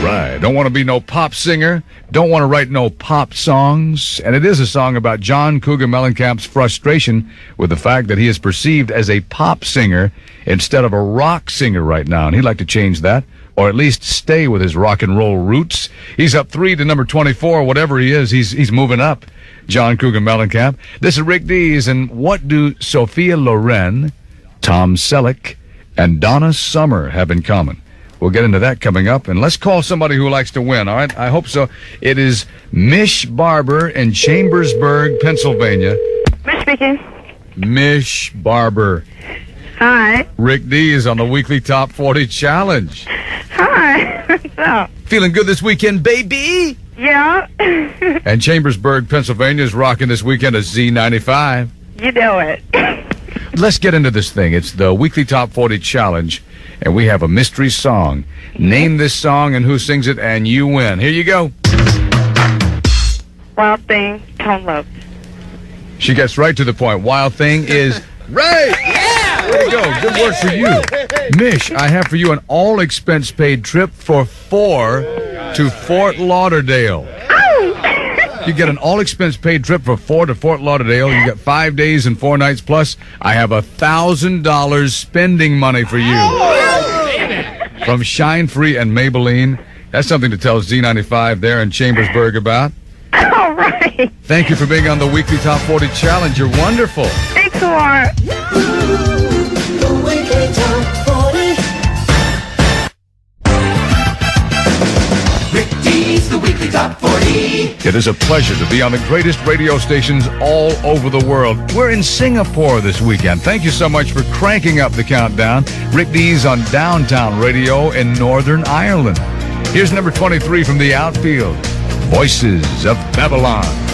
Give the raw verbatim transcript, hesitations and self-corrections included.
right. Don't want to be no pop singer. Don't want to write no pop songs. And it is a song about John Cougar Mellencamp's frustration with the fact that he is perceived as a pop singer instead of a rock singer right now. And he'd like to change that, or at least stay with his rock and roll roots. He's up three to number twenty-four. Whatever he is, he's he's moving up. John Cougar Mellencamp. This is Rick Dees, and what do Sophia Loren, Tom Selleck, and Donna Summer have in common? We'll get into that coming up, and let's call somebody who likes to win, all right? I hope so. It is Mish Barber in Chambersburg, Pennsylvania. Mish speaking. Mish Barber. Hi. Rick Dees on the Weekly Top forty Challenge. Hi. What's up? Feeling good this weekend, baby? Yeah. And Chambersburg, Pennsylvania is rocking this weekend a Z ninety-five. You know it. Let's get into this thing. It's the Weekly Top forty Challenge, and we have a mystery song. Name this song and who sings it, and you win. Here you go. Wild Thing, Tone Loc. She gets right to the point. Wild Thing is right. Yeah! There you go. Good work for you. Mish, I have for you an all-expense-paid trip for four to Fort Lauderdale. You get an all-expense-paid trip for four to Fort Lauderdale. You get five days and four nights. Plus, I have a thousand dollars spending money for you from Shine Free and Maybelline. That's something to tell Z ninety-five there in Chambersburg about. All right. Thank you for being on the Weekly Top forty Challenge. You're wonderful. Thanks a lot. The Weekly Top forty. Rick Dees, the Weekly Top forty. It is a pleasure to be on the greatest radio stations all over the world. We're in Singapore this weekend. Thank you so much for cranking up the countdown. Rick Dees on Downtown Radio in Northern Ireland. Here's number twenty-three from the outfield, Voices of Babylon.